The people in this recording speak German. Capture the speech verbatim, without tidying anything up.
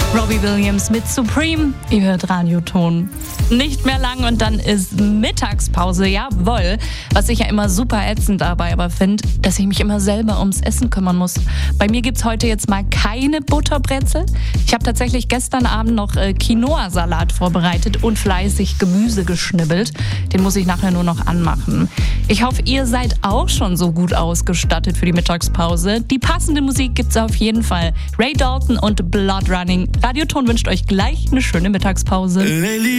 Robbie Williams mit Supreme. Ihr hört Radioton. Nicht mehr lang und dann ist Mittagspause. Jawohl. Was ich ja immer super ätzend dabei aber finde, dass ich mich immer selber ums Essen kümmern muss. Bei mir gibt's heute jetzt mal keine Butterbrezel. Ich habe tatsächlich gestern Abend noch äh, Quinoa-Salat vorbereitet und fleißig Gemüse geschnibbelt. Den muss ich nachher nur noch anmachen. Ich hoffe, ihr seid auch schon so gut ausgestattet für die Mittagspause. Die passende Musik gibt's auf jeden Fall. Ray Dalton und Blood Running. Radioton wünscht euch gleich eine schöne Mittagspause.